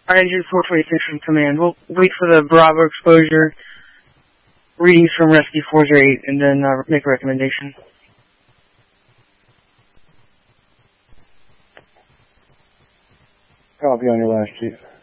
Engine 426 from Command. We'll wait for the Bravo exposure readings from Rescue 408 and then make a recommendation. Copy on your last, Chief.